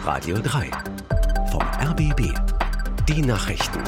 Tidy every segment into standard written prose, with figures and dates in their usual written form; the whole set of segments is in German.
Radio 3 vom RBB. Die Nachrichten.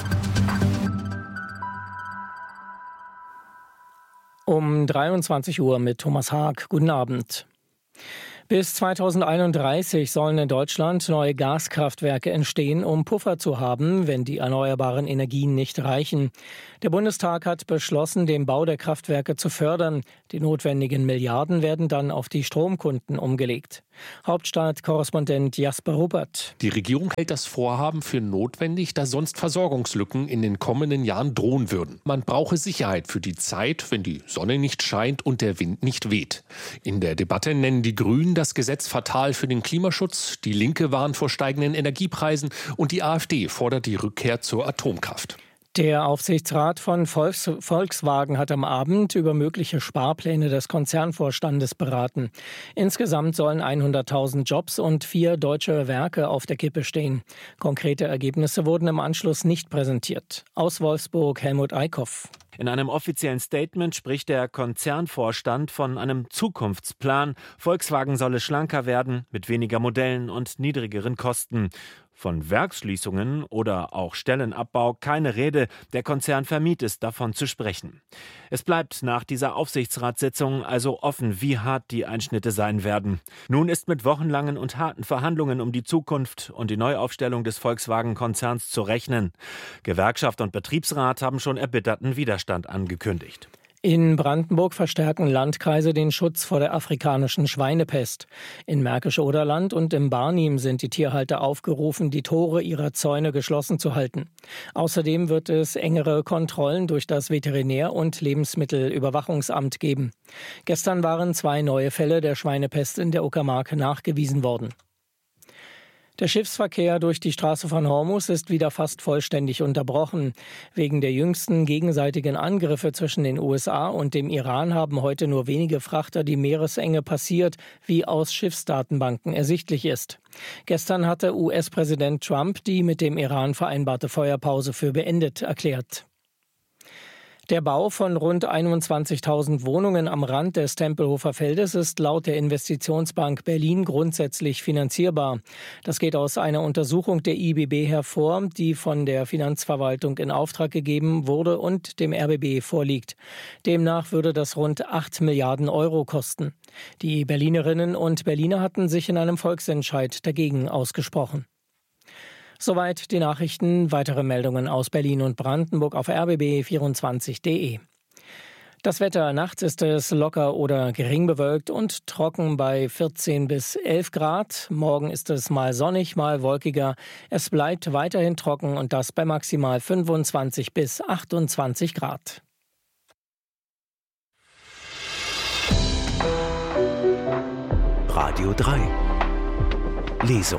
Um 23 Uhr mit Thomas Haag. Guten Abend. Bis 2031 sollen in Deutschland neue Gaskraftwerke entstehen, um Puffer zu haben, wenn die erneuerbaren Energien nicht reichen. Der Bundestag hat beschlossen, den Bau der Kraftwerke zu fördern. Die notwendigen Milliarden werden dann auf die Stromkunden umgelegt. Hauptstadt-Korrespondent Jasper Ruppert. Die Regierung hält das Vorhaben für notwendig, da sonst Versorgungslücken in den kommenden Jahren drohen würden. Man brauche Sicherheit für die Zeit, wenn die Sonne nicht scheint und der Wind nicht weht. In der Debatte nennen die Grünen das Gesetz fatal für den Klimaschutz, die Linke warnt vor steigenden Energiepreisen und die AfD fordert die Rückkehr zur Atomkraft. Der Aufsichtsrat von Volkswagen hat am Abend über mögliche Sparpläne des Konzernvorstandes beraten. Insgesamt sollen 100.000 Jobs und 4 deutsche Werke auf der Kippe stehen. Konkrete Ergebnisse wurden im Anschluss nicht präsentiert. Aus Wolfsburg Helmut Eickhoff. In einem offiziellen Statement spricht der Konzernvorstand von einem Zukunftsplan. Volkswagen solle schlanker werden, mit weniger Modellen und niedrigeren Kosten. Von Werksschließungen oder auch Stellenabbau keine Rede. Der Konzern vermied es, davon zu sprechen. Es bleibt nach dieser Aufsichtsratssitzung also offen, wie hart die Einschnitte sein werden. Nun ist mit wochenlangen und harten Verhandlungen um die Zukunft und die Neuaufstellung des Volkswagen-Konzerns zu rechnen. Gewerkschaft und Betriebsrat haben schon erbitterten Widerstand angekündigt. In Brandenburg verstärken Landkreise den Schutz vor der afrikanischen Schweinepest. In Märkisch-Oderland und im Barnim sind die Tierhalter aufgerufen, die Tore ihrer Zäune geschlossen zu halten. Außerdem wird es engere Kontrollen durch das Veterinär- und Lebensmittelüberwachungsamt geben. Gestern waren 2 neue Fälle der Schweinepest in der Uckermark nachgewiesen worden. Der Schiffsverkehr durch die Straße von Hormuz ist wieder fast vollständig unterbrochen. Wegen der jüngsten gegenseitigen Angriffe zwischen den USA und dem Iran haben heute nur wenige Frachter die Meeresenge passiert, wie aus Schiffsdatenbanken ersichtlich ist. Gestern hatte US-Präsident Trump die mit dem Iran vereinbarte Feuerpause für beendet erklärt. Der Bau von rund 21.000 Wohnungen am Rand des Tempelhofer Feldes ist laut der Investitionsbank Berlin grundsätzlich finanzierbar. Das geht aus einer Untersuchung der IBB hervor, die von der Finanzverwaltung in Auftrag gegeben wurde und dem RBB vorliegt. Demnach würde das rund 8 Milliarden Euro kosten. Die Berlinerinnen und Berliner hatten sich in einem Volksentscheid dagegen ausgesprochen. Soweit die Nachrichten. Weitere Meldungen aus Berlin und Brandenburg auf rbb24.de. Das Wetter: Nachts ist es locker oder gering bewölkt und trocken bei 14 bis 11 Grad. Morgen ist es mal sonnig, mal wolkiger. Es bleibt weiterhin trocken und das bei maximal 25 bis 28 Grad. Radio 3 Lesung.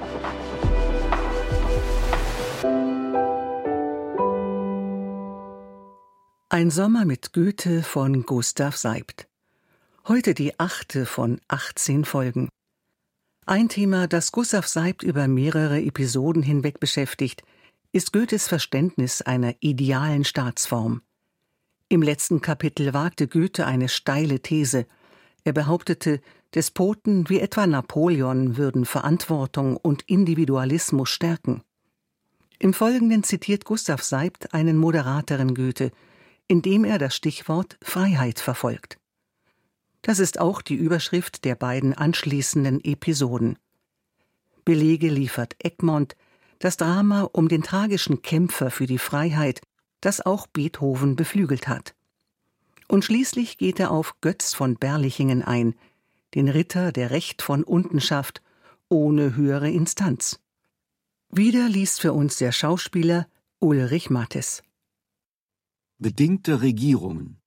Ein Sommer mit Goethe von Gustav Seibt. Heute die 8. von 18 Folgen. Ein Thema, das Gustav Seibt über mehrere Episoden hinweg beschäftigt, ist Goethes Verständnis einer idealen Staatsform. Im letzten Kapitel wagte Goethe eine steile These. Er behauptete, Despoten wie etwa Napoleon würden Verantwortung und Individualismus stärken. Im Folgenden zitiert Gustav Seibt einen moderateren Goethe, indem er das Stichwort Freiheit verfolgt. Das ist auch die Überschrift der beiden anschließenden Episoden. Belege liefert Egmont, das Drama um den tragischen Kämpfer für die Freiheit, das auch Beethoven beflügelt hat. Und schließlich geht er auf Götz von Berlichingen ein, den Ritter, der Recht von unten schafft, ohne höhere Instanz. Wieder liest für uns der Schauspieler Ulrich Mattes. Bedingte Regierungen.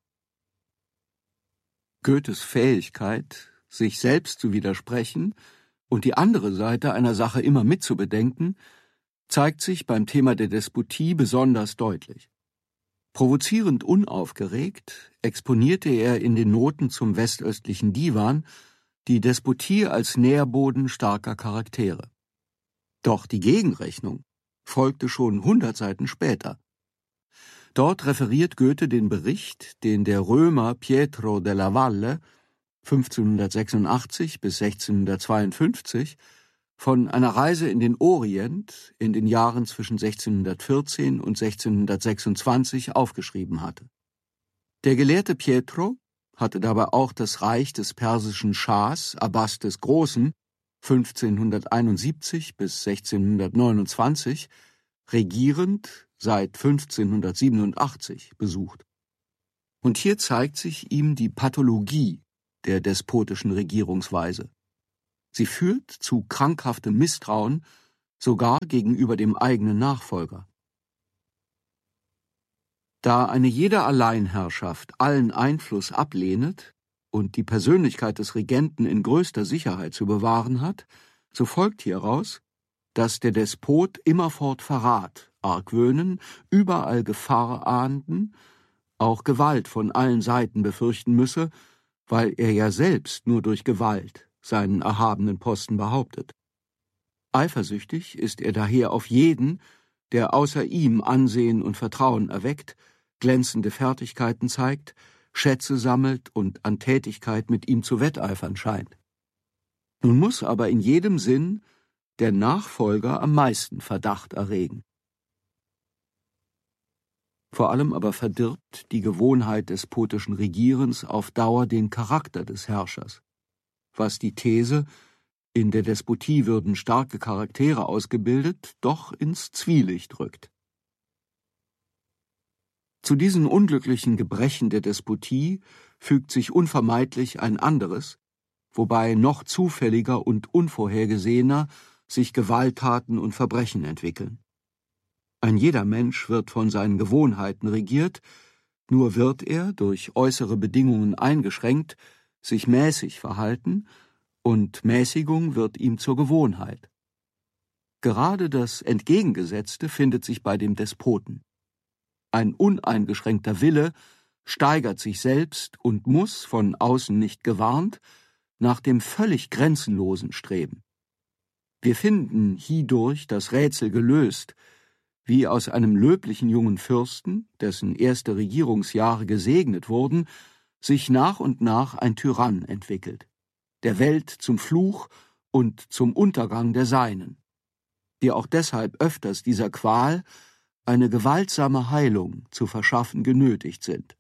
Goethes Fähigkeit, sich selbst zu widersprechen und die andere Seite einer Sache immer mitzubedenken, zeigt sich beim Thema der Despotie besonders deutlich. Provozierend unaufgeregt exponierte er in den Noten zum westöstlichen Divan die Despotie als Nährboden starker Charaktere. Doch die Gegenrechnung folgte schon 100 Seiten später. Dort referiert Goethe den Bericht, den der Römer Pietro della Valle 1586 bis 1652 von einer Reise in den Orient in den Jahren zwischen 1614 und 1626 aufgeschrieben hatte. Der Gelehrte Pietro hatte dabei auch das Reich des persischen Schahs Abbas des Großen 1571 bis 1629, regierend seit 1587, besucht. Und hier zeigt sich ihm die Pathologie der despotischen Regierungsweise. Sie führt zu krankhaftem Misstrauen, sogar gegenüber dem eigenen Nachfolger. Da eine jede Alleinherrschaft allen Einfluss ablehnet und die Persönlichkeit des Regenten in größter Sicherheit zu bewahren hat, so folgt hieraus, dass der Despot immerfort Verrat, Argwöhnen, überall Gefahr ahnden, auch Gewalt von allen Seiten befürchten müsse, weil er ja selbst nur durch Gewalt seinen erhabenen Posten behauptet. Eifersüchtig ist er daher auf jeden, der außer ihm Ansehen und Vertrauen erweckt, glänzende Fertigkeiten zeigt, Schätze sammelt und an Tätigkeit mit ihm zu wetteifern scheint. Nun muss aber in jedem Sinn der Nachfolger am meisten Verdacht erregen. Vor allem aber verdirbt die Gewohnheit despotischen Regierens auf Dauer den Charakter des Herrschers, was die These, in der Despotie würden starke Charaktere ausgebildet, doch ins Zwielicht rückt. Zu diesen unglücklichen Gebrechen der Despotie fügt sich unvermeidlich ein anderes, wobei noch zufälliger und unvorhergesehener sich Gewalttaten und Verbrechen entwickeln. Ein jeder Mensch wird von seinen Gewohnheiten regiert, nur wird er, durch äußere Bedingungen eingeschränkt, sich mäßig verhalten, und Mäßigung wird ihm zur Gewohnheit. Gerade das Entgegengesetzte findet sich bei dem Despoten. Ein uneingeschränkter Wille steigert sich selbst und muss, von außen nicht gewarnt, nach dem völlig Grenzenlosen streben. Wir finden hierdurch das Rätsel gelöst, wie aus einem löblichen jungen Fürsten, dessen erste Regierungsjahre gesegnet wurden, sich nach und nach ein Tyrann entwickelt, der Welt zum Fluch und zum Untergang der Seinen, die auch deshalb öfters dieser Qual eine gewaltsame Heilung zu verschaffen genötigt sind.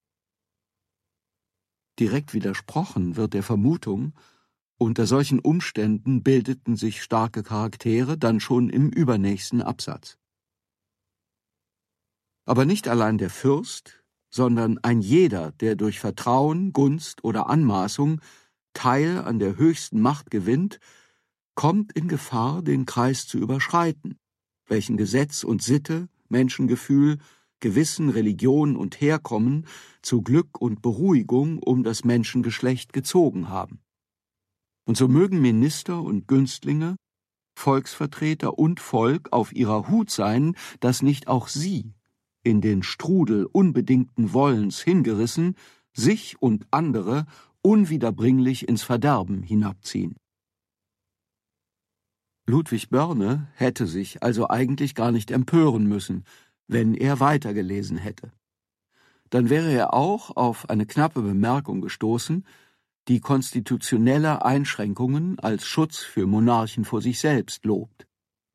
Direkt widersprochen wird der Vermutung, unter solchen Umständen bildeten sich starke Charaktere dann schon im übernächsten Absatz. Aber nicht allein der Fürst, sondern ein jeder, der durch Vertrauen, Gunst oder Anmaßung Teil an der höchsten Macht gewinnt, kommt in Gefahr, den Kreis zu überschreiten, welchen Gesetz und Sitte, Menschengefühl, Gewissen, Religion und Herkommen zu Glück und Beruhigung um das Menschengeschlecht gezogen haben. Und so mögen Minister und Günstlinge, Volksvertreter und Volk auf ihrer Hut sein, dass nicht auch sie, in den Strudel unbedingten Wollens hingerissen, sich und andere unwiederbringlich ins Verderben hinabziehen. Ludwig Börne hätte sich also eigentlich gar nicht empören müssen, wenn er weitergelesen hätte. Dann wäre er auch auf eine knappe Bemerkung gestoßen, die konstitutionelle Einschränkungen als Schutz für Monarchen vor sich selbst lobt.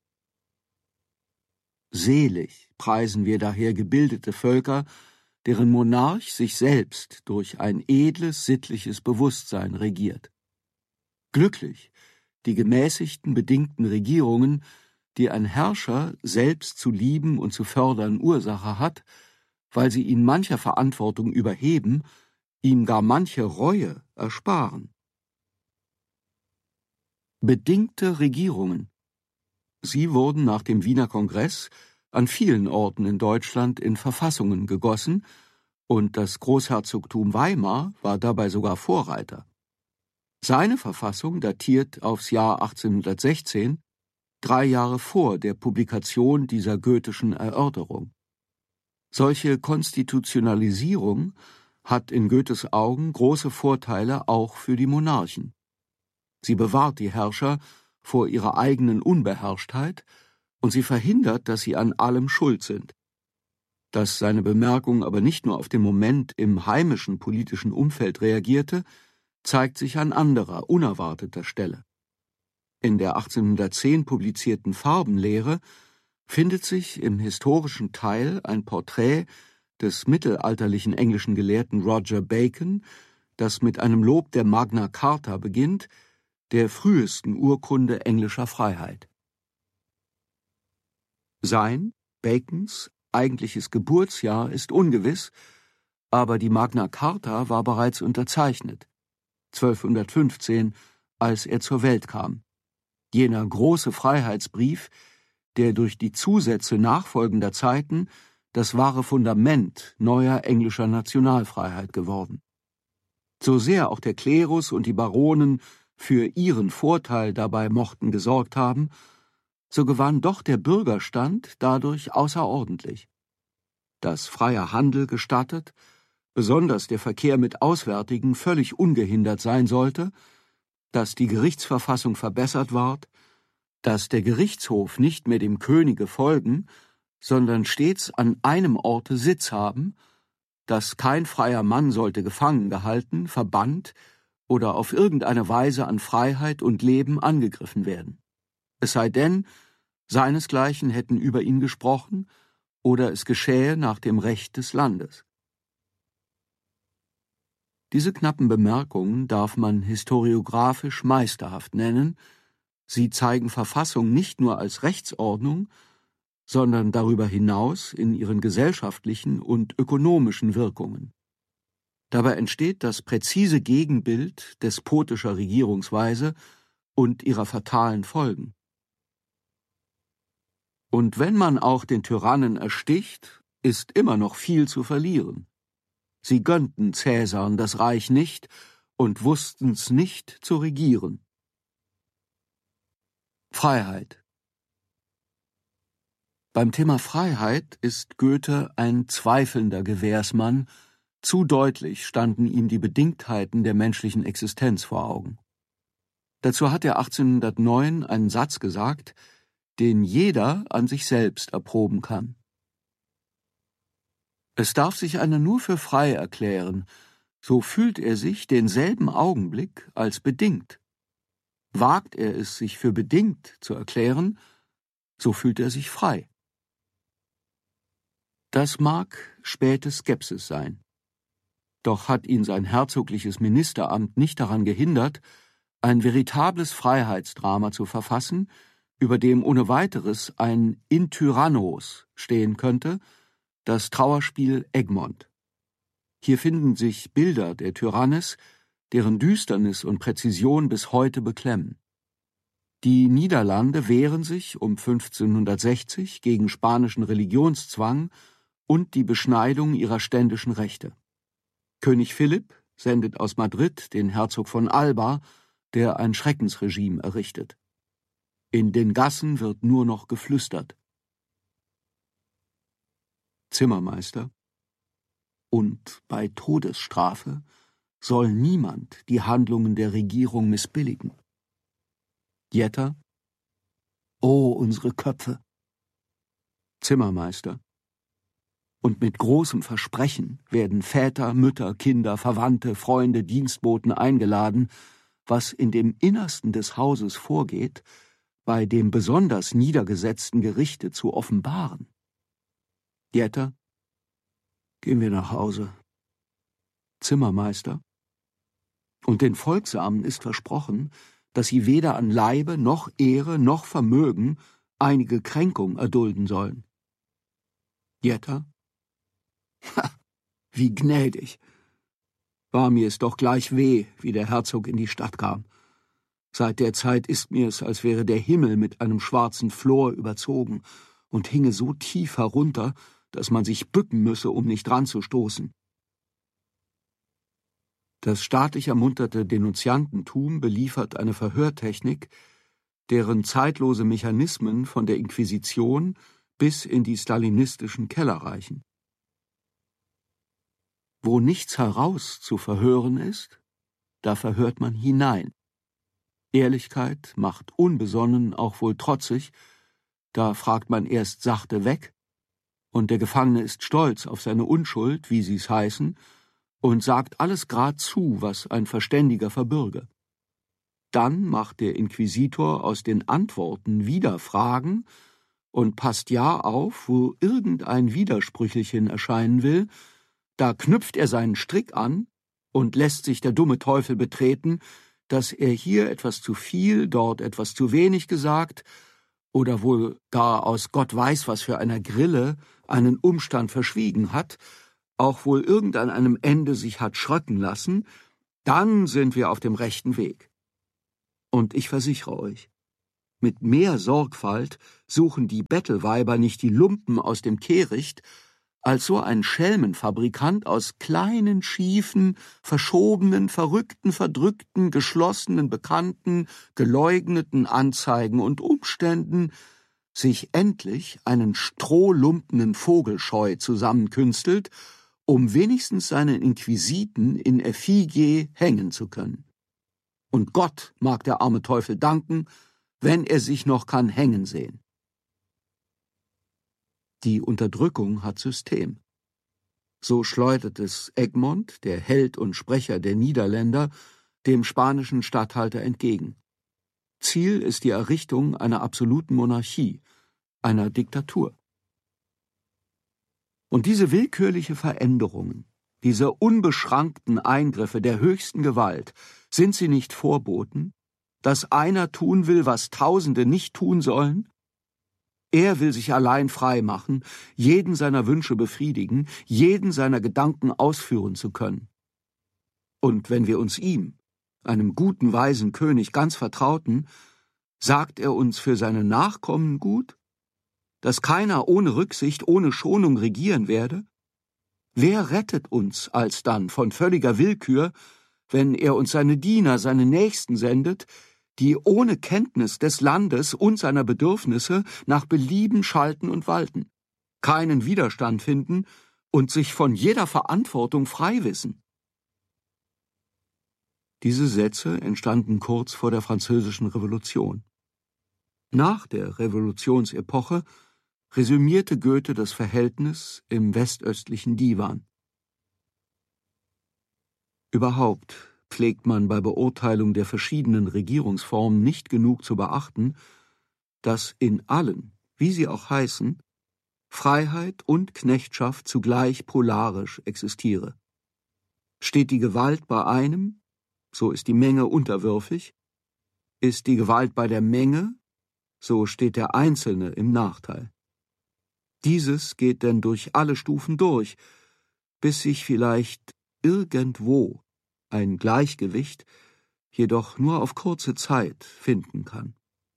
Selig preisen wir daher gebildete Völker, deren Monarch sich selbst durch ein edles, sittliches Bewusstsein regiert. Glücklich die gemäßigten, bedingten Regierungen, die ein Herrscher selbst zu lieben und zu fördern Ursache hat, weil sie ihn mancher Verantwortung überheben, ihm gar manche Reue ersparen. Bedingte Regierungen. Sie wurden nach dem Wiener Kongress an vielen Orten in Deutschland in Verfassungen gegossen, und das Großherzogtum Weimar war dabei sogar Vorreiter. Seine Verfassung datiert aufs Jahr 1816, 3 Jahre vor der Publikation dieser goethischen Erörterung. Solche Konstitutionalisierung hat in Goethes Augen große Vorteile auch für die Monarchen. Sie bewahrt die Herrscher vor ihrer eigenen Unbeherrschtheit und sie verhindert, dass sie an allem schuld sind. Dass seine Bemerkung aber nicht nur auf den Moment im heimischen politischen Umfeld reagierte, zeigt sich an anderer, unerwarteter Stelle. In der 1810 publizierten Farbenlehre findet sich im historischen Teil ein Porträt des mittelalterlichen englischen Gelehrten Roger Bacon, das mit einem Lob der Magna Carta beginnt, der frühesten Urkunde englischer Freiheit. Sein, Bacons, eigentliches Geburtsjahr ist ungewiss, aber die Magna Carta war bereits unterzeichnet, 1215, als er zur Welt kam. Jener große Freiheitsbrief, der durch die Zusätze nachfolgender Zeiten das wahre Fundament neuer englischer Nationalfreiheit geworden. So sehr auch der Klerus und die Baronen für ihren Vorteil dabei mochten gesorgt haben, so gewann doch der Bürgerstand dadurch außerordentlich. Dass freier Handel gestattet, besonders der Verkehr mit Auswärtigen völlig ungehindert sein sollte, dass die Gerichtsverfassung verbessert ward, dass der Gerichtshof nicht mehr dem Könige folgen, sondern stets an einem Orte Sitz haben, dass kein freier Mann sollte gefangen gehalten, verbannt oder auf irgendeine Weise an Freiheit und Leben angegriffen werden. Es sei denn, seinesgleichen hätten über ihn gesprochen oder es geschähe nach dem Recht des Landes. Diese knappen Bemerkungen darf man historiographisch meisterhaft nennen. Sie zeigen Verfassung nicht nur als Rechtsordnung, sondern darüber hinaus in ihren gesellschaftlichen und ökonomischen Wirkungen. Dabei entsteht das präzise Gegenbild despotischer Regierungsweise und ihrer fatalen Folgen. Und wenn man auch den Tyrannen ersticht, ist immer noch viel zu verlieren. Sie gönnten Cäsaren das Reich nicht und wussten's nicht zu regieren. Freiheit. Beim Thema Freiheit ist Goethe ein zweifelnder Gewährsmann, zu deutlich standen ihm die Bedingtheiten der menschlichen Existenz vor Augen. Dazu hat er 1809 einen Satz gesagt, den jeder an sich selbst erproben kann. Es darf sich einer nur für frei erklären, so fühlt er sich denselben Augenblick als bedingt. Wagt er es, sich für bedingt zu erklären, so fühlt er sich frei. Das mag späte Skepsis sein. Doch hat ihn sein herzogliches Ministeramt nicht daran gehindert, ein veritables Freiheitsdrama zu verfassen, über dem ohne weiteres ein In Tyrannos stehen könnte, das Trauerspiel Egmont. Hier finden sich Bilder der Tyrannis, deren Düsternis und Präzision bis heute beklemmen. Die Niederlande wehren sich um 1560 gegen spanischen Religionszwang und die Beschneidung ihrer ständischen Rechte. König Philipp sendet aus Madrid den Herzog von Alba, der ein Schreckensregime errichtet. In den Gassen wird nur noch geflüstert. Zimmermeister. Und bei Todesstrafe soll niemand die Handlungen der Regierung missbilligen. Jetter. Oh, unsere Köpfe. Zimmermeister. Und mit großem Versprechen werden Väter, Mütter, Kinder, Verwandte, Freunde, Dienstboten eingeladen, was in dem Innersten des Hauses vorgeht, bei dem besonders niedergesetzten Gerichte zu offenbaren. Jetter. Gehen wir nach Hause. Zimmermeister. Und den Folgsamen ist versprochen, dass sie weder an Leibe noch Ehre noch Vermögen einige Kränkung erdulden sollen. Jetter. Ha, wie gnädig. War mir es doch gleich weh, wie der Herzog in die Stadt kam. Seit der Zeit ist mir es, als wäre der Himmel mit einem schwarzen Flor überzogen und hinge so tief herunter, dass man sich bücken müsse, um nicht ranzustoßen. Das staatlich ermunterte Denunziantentum beliefert eine Verhörtechnik, deren zeitlose Mechanismen von der Inquisition bis in die stalinistischen Keller reichen. Wo nichts heraus zu verhören ist, da verhört man hinein. Ehrlichkeit macht unbesonnen auch wohl trotzig, da fragt man erst sachte weg, und der Gefangene ist stolz auf seine Unschuld, wie sie's heißen, und sagt alles grad zu, was ein Verständiger verbürge. Dann macht der Inquisitor aus den Antworten wieder Fragen und passt ja auf, wo irgendein Widersprüchlichen erscheinen will, da knüpft er seinen Strick an und lässt sich der dumme Teufel betreten, dass er hier etwas zu viel, dort etwas zu wenig gesagt oder wohl gar aus Gott weiß was für einer Grille einen Umstand verschwiegen hat, auch wohl irgend an einem Ende sich hat schröcken lassen, dann sind wir auf dem rechten Weg. Und ich versichere euch, mit mehr Sorgfalt suchen die Bettelweiber nicht die Lumpen aus dem Kehricht, als so ein Schelmenfabrikant aus kleinen, schiefen, verschobenen, verrückten, verdrückten, geschlossenen, bekannten, geleugneten Anzeigen und Umständen sich endlich einen strohlumpenen Vogelscheu zusammenkünstelt, um wenigstens seinen Inquisiten in Effigie hängen zu können. Und Gott mag der arme Teufel danken, wenn er sich noch kann hängen sehen. Die Unterdrückung hat System. So schleudert es Egmont, der Held und Sprecher der Niederländer, dem spanischen Statthalter entgegen. Ziel ist die Errichtung einer absoluten Monarchie, einer Diktatur. Und diese willkürliche Veränderungen, diese unbeschränkten Eingriffe der höchsten Gewalt, sind sie nicht Vorboten, dass einer tun will, was Tausende nicht tun sollen? Er will sich allein frei machen, jeden seiner Wünsche befriedigen, jeden seiner Gedanken ausführen zu können. Und wenn wir uns ihm, einem guten, weisen König, ganz vertrauten, sagt er uns für seine Nachkommen gut, dass keiner ohne Rücksicht, ohne Schonung regieren werde? Wer rettet uns alsdann von völliger Willkür, wenn er uns seine Diener, seine Nächsten sendet, die ohne Kenntnis des Landes und seiner Bedürfnisse nach Belieben schalten und walten, keinen Widerstand finden und sich von jeder Verantwortung frei wissen? Diese Sätze entstanden kurz vor der Französischen Revolution. Nach der Revolutionsepoche resümierte Goethe das Verhältnis im westöstlichen Divan. Überhaupt pflegt man bei Beurteilung der verschiedenen Regierungsformen nicht genug zu beachten, dass in allen, wie sie auch heißen, Freiheit und Knechtschaft zugleich polarisch existiere. Steht die Gewalt bei einem, so ist die Menge unterwürfig, ist die Gewalt bei der Menge, so steht der Einzelne im Nachteil. Dieses geht denn durch alle Stufen durch, bis sich vielleicht irgendwo ein Gleichgewicht, jedoch nur auf kurze Zeit finden kann.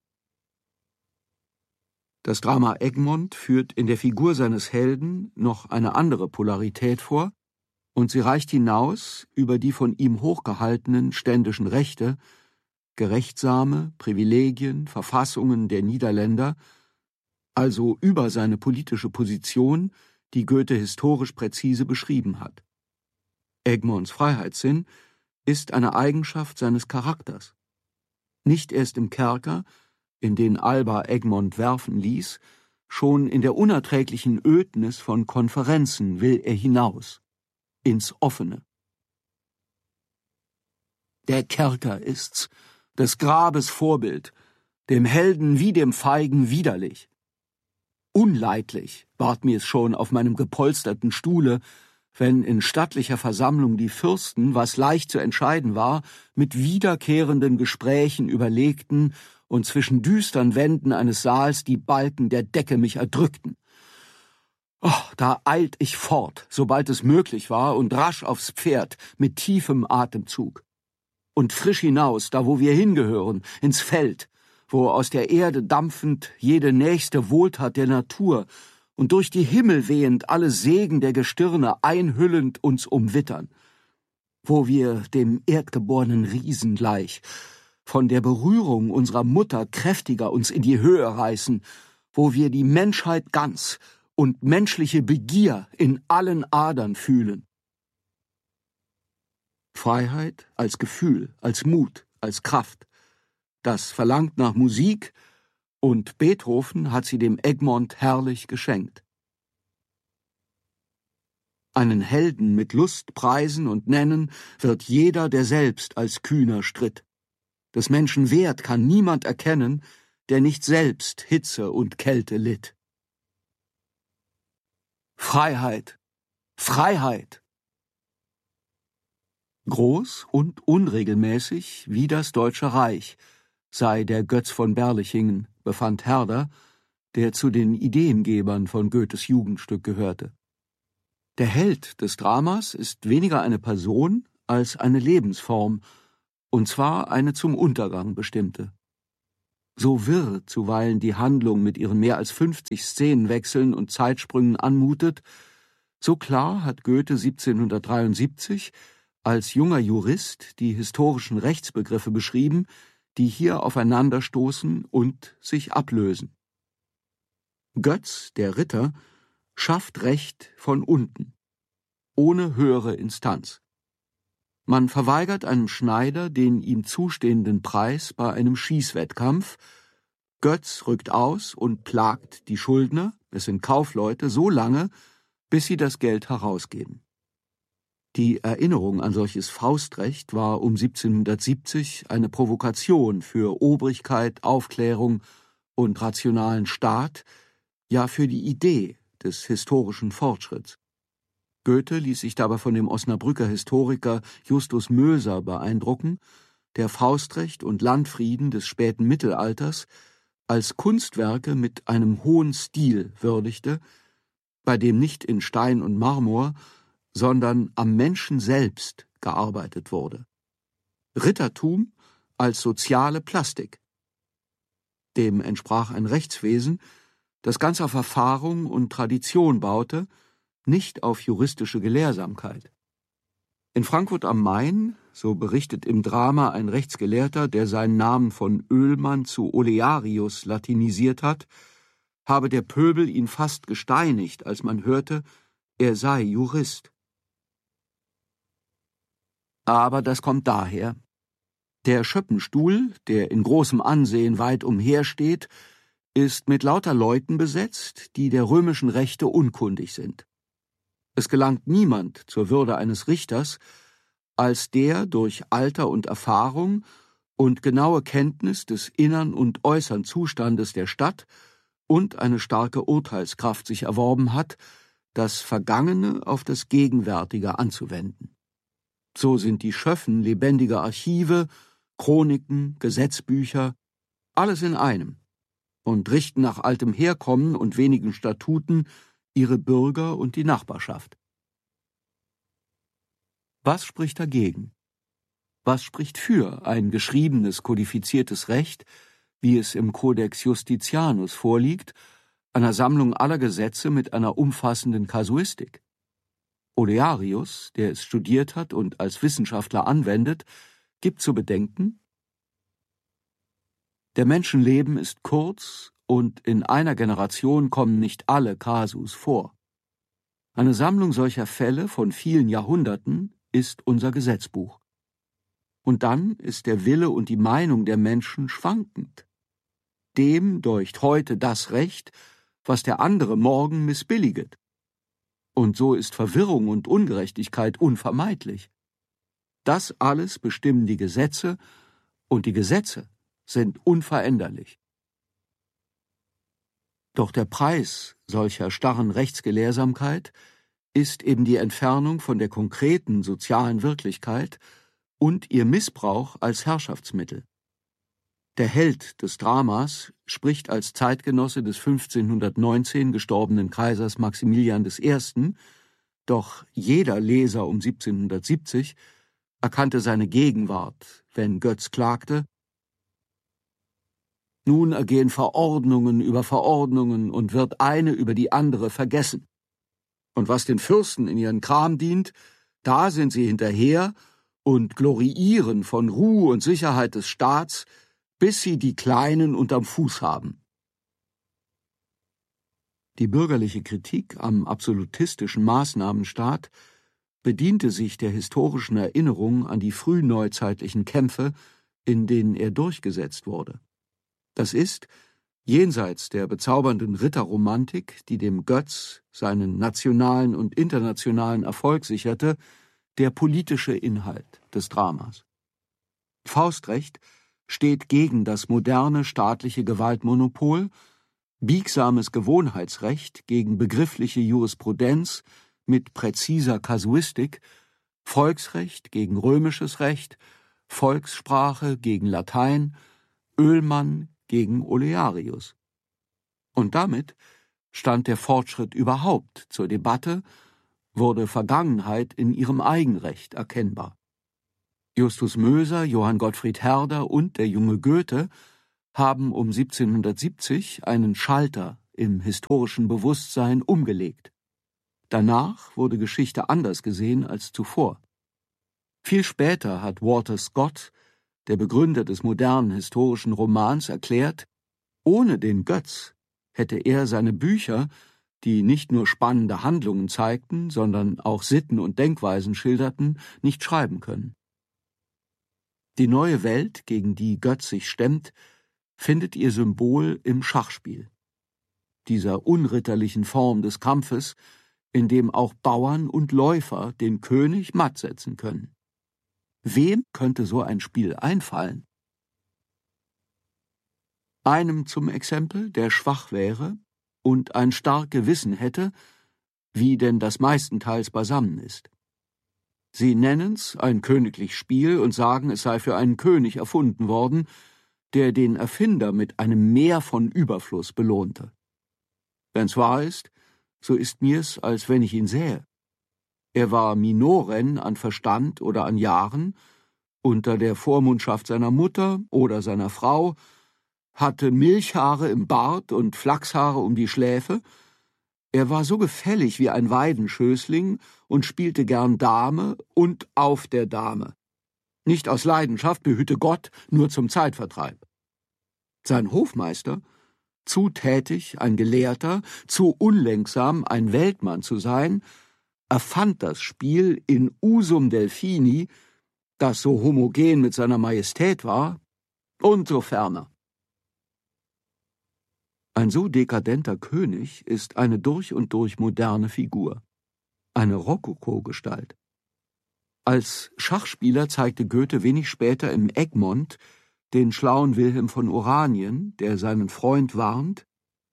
Das Drama Egmont führt in der Figur seines Helden noch eine andere Polarität vor, und sie reicht hinaus über die von ihm hochgehaltenen ständischen Rechte, gerechtsame Privilegien, Verfassungen der Niederländer, also über seine politische Position, die Goethe historisch präzise beschrieben hat. Egmonts Freiheitssinn ist eine Eigenschaft seines Charakters. Nicht erst im Kerker, in den Alba Egmont werfen ließ, schon in der unerträglichen Ödnis von Konferenzen will er hinaus, ins Offene. Der Kerker ist's, des Grabes Vorbild, dem Helden wie dem Feigen widerlich. Unleidlich ward mir's schon auf meinem gepolsterten Stuhle, wenn in stattlicher Versammlung die Fürsten, was leicht zu entscheiden war, mit wiederkehrenden Gesprächen überlegten und zwischen düstern Wänden eines Saals die Balken der Decke mich erdrückten. Oh, da eilt ich fort, sobald es möglich war, und rasch aufs Pferd mit tiefem Atemzug. Und frisch hinaus, da wo wir hingehören, ins Feld, wo aus der Erde dampfend jede nächste Wohltat der Natur und durch die Himmel wehend alle Segen der Gestirne einhüllend uns umwittern, wo wir dem erdgeborenen Riesen gleich von der Berührung unserer Mutter kräftiger uns in die Höhe reißen, wo wir die Menschheit ganz und menschliche Begier in allen Adern fühlen. Freiheit als Gefühl, als Mut, als Kraft, das verlangt nach Musik, und Beethoven hat sie dem Egmont herrlich geschenkt. Einen Helden mit Lust preisen und nennen wird jeder, der selbst als kühner stritt. Des Menschen Wert kann niemand erkennen, der nicht selbst Hitze und Kälte litt. Freiheit! Freiheit! Groß und unregelmäßig wie das Deutsche Reich sei der Götz von Berlichingen, befand Herder, der zu den Ideengebern von Goethes Jugendstück gehörte. Der Held des Dramas ist weniger eine Person als eine Lebensform, und zwar eine zum Untergang bestimmte. So wirr zuweilen die Handlung mit ihren mehr als 50 Szenenwechseln und Zeitsprüngen anmutet, so klar hat Goethe 1773 als junger Jurist die historischen Rechtsbegriffe beschrieben, die hier aufeinanderstoßen und sich ablösen. Götz, der Ritter, schafft Recht von unten, ohne höhere Instanz. Man verweigert einem Schneider den ihm zustehenden Preis bei einem Schießwettkampf. Götz rückt aus und plagt die Schuldner, es sind Kaufleute, so lange, bis sie das Geld herausgeben. Die Erinnerung an solches Faustrecht war um 1770 eine Provokation für Obrigkeit, Aufklärung und rationalen Staat, ja für die Idee des historischen Fortschritts. Goethe ließ sich dabei von dem Osnabrücker Historiker Justus Möser beeindrucken, der Faustrecht und Landfrieden des späten Mittelalters als Kunstwerke mit einem hohen Stil würdigte, bei dem nicht in Stein und Marmor, sondern am Menschen selbst gearbeitet wurde. Rittertum als soziale Plastik. Dem entsprach ein Rechtswesen, das ganz auf Erfahrung und Tradition baute, nicht auf juristische Gelehrsamkeit. In Frankfurt am Main, so berichtet im Drama ein Rechtsgelehrter, der seinen Namen von Oehlmann zu Olearius latinisiert hat, habe der Pöbel ihn fast gesteinigt, als man hörte, er sei Jurist. Aber das kommt daher: Der Schöppenstuhl, der in großem Ansehen weit umhersteht, ist mit lauter Leuten besetzt, die der römischen Rechte unkundig sind. Es gelangt niemand zur Würde eines Richters, als der durch Alter und Erfahrung und genaue Kenntnis des innern und äußern Zustandes der Stadt und eine starke Urteilskraft sich erworben hat, das Vergangene auf das Gegenwärtige anzuwenden. So sind die Schöffen lebendiger Archive, Chroniken, Gesetzbücher, alles in einem, und richten nach altem Herkommen und wenigen Statuten ihre Bürger und die Nachbarschaft. Was spricht dagegen? Was spricht für ein geschriebenes, kodifiziertes Recht, wie es im Codex Justitianus vorliegt, einer Sammlung aller Gesetze mit einer umfassenden Kasuistik? Olearius, der es studiert hat und als Wissenschaftler anwendet, gibt zu bedenken: Der Menschenleben ist kurz, und in einer Generation kommen nicht alle Kasus vor. Eine Sammlung solcher Fälle von vielen Jahrhunderten ist unser Gesetzbuch. Und dann ist der Wille und die Meinung der Menschen schwankend. Dem deucht heute das Recht, was der andere morgen missbilliget. Und so ist Verwirrung und Ungerechtigkeit unvermeidlich. Das alles bestimmen die Gesetze, und die Gesetze sind unveränderlich. Doch der Preis solcher starren Rechtsgelehrsamkeit ist eben die Entfernung von der konkreten sozialen Wirklichkeit und ihr Missbrauch als Herrschaftsmittel. Der Held des Dramas spricht als Zeitgenosse des 1519 gestorbenen Kaisers Maximilian I., doch jeder Leser um 1770 erkannte seine Gegenwart, wenn Götz klagte: Nun ergehen Verordnungen über Verordnungen und wird eine über die andere vergessen. Und was den Fürsten in ihren Kram dient, da sind sie hinterher und gloriieren von Ruhe und Sicherheit des Staats, bis sie die Kleinen unterm Fuß haben. Die bürgerliche Kritik am absolutistischen Maßnahmenstaat bediente sich der historischen Erinnerung an die frühneuzeitlichen Kämpfe, in denen er durchgesetzt wurde. Das ist, jenseits der bezaubernden Ritterromantik, die dem Götz seinen nationalen und internationalen Erfolg sicherte, der politische Inhalt des Dramas. Faustrecht steht gegen das moderne staatliche Gewaltmonopol, biegsames Gewohnheitsrecht gegen begriffliche Jurisprudenz mit präziser Kasuistik, Volksrecht gegen römisches Recht, Volkssprache gegen Latein, Oehlmann gegen Olearius. Und damit stand der Fortschritt überhaupt zur Debatte, wurde Vergangenheit in ihrem Eigenrecht erkennbar. Justus Möser, Johann Gottfried Herder und der junge Goethe haben um 1770 einen Schalter im historischen Bewusstsein umgelegt. Danach wurde Geschichte anders gesehen als zuvor. Viel später hat Walter Scott, der Begründer des modernen historischen Romans, erklärt, ohne den Götz hätte er seine Bücher, die nicht nur spannende Handlungen zeigten, sondern auch Sitten und Denkweisen schilderten, nicht schreiben können. Die neue Welt, gegen die Götz sich stemmt, findet ihr Symbol im Schachspiel, dieser unritterlichen Form des Kampfes, in dem auch Bauern und Läufer den König matt setzen können. Wem könnte so ein Spiel einfallen? Einem zum Exempel, der schwach wäre und ein stark Gewissen hätte, wie denn das meistenteils beisammen ist. Sie nennen's ein königlich Spiel und sagen, es sei für einen König erfunden worden, der den Erfinder mit einem Meer von Überfluss belohnte. Wenn's wahr ist, so ist mir's, als wenn ich ihn sähe. Er war Minoren an Verstand oder an Jahren, unter der Vormundschaft seiner Mutter oder seiner Frau, hatte Milchhaare im Bart und Flachshaare um die Schläfe. Er war so gefällig wie ein Weidenschößling und spielte gern Dame und auf der Dame. Nicht aus Leidenschaft, behüte Gott, nur zum Zeitvertreib. Sein Hofmeister, zu tätig, ein Gelehrter, zu unlenksam, ein Weltmann zu sein, erfand das Spiel in usum Delphini, das so homogen mit seiner Majestät war, und so ferner. Ein so dekadenter König ist eine durch und durch moderne Figur, eine Rokoko-Gestalt. Als Schachspieler zeigte Goethe wenig später im Egmont den schlauen Wilhelm von Oranien, der seinen Freund warnt: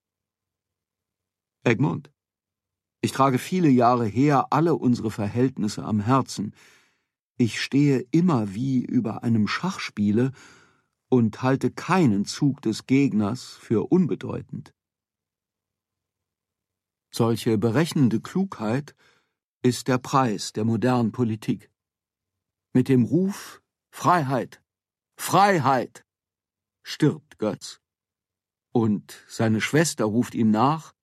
Egmont, ich trage viele Jahre her alle unsere Verhältnisse am Herzen. Ich stehe immer wie über einem Schachspiele und halte keinen Zug des Gegners für unbedeutend. Solche berechnende Klugheit ist der Preis der modernen Politik. Mit dem Ruf »Freiheit! Freiheit!« stirbt Götz. Und seine Schwester ruft ihm nach: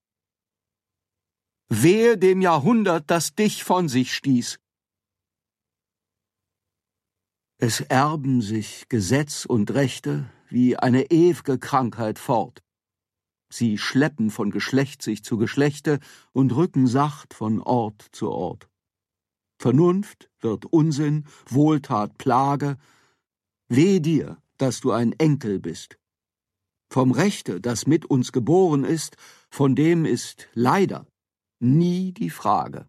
»Wehe dem Jahrhundert, das dich von sich stieß!« Es erben sich Gesetz und Rechte wie eine ew'ge Krankheit fort. Sie schleppen von Geschlecht sich zu Geschlechte und rücken sacht von Ort zu Ort. Vernunft wird Unsinn, Wohltat Plage. Weh dir, dass du ein Enkel bist. Vom Rechte, das mit uns geboren ist, von dem ist leider nie die Frage.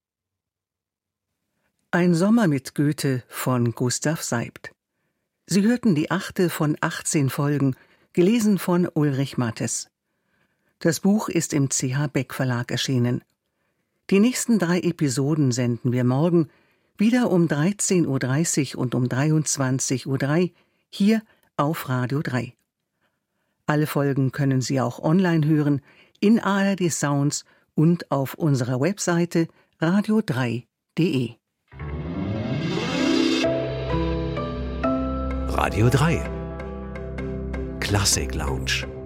Ein Sommer mit Goethe von Gustav Seibt. Sie hörten die 8. von 18 Folgen, gelesen von Ulrich Mattes. Das Buch ist im CH Beck Verlag erschienen. Die nächsten 3 Episoden senden wir morgen, wieder um 13.30 Uhr und um 23.03 Uhr, hier auf Radio 3. Alle Folgen können Sie auch online hören, in ARD Sounds und auf unserer Webseite radio3.de. Radio 3 Klassik Lounge.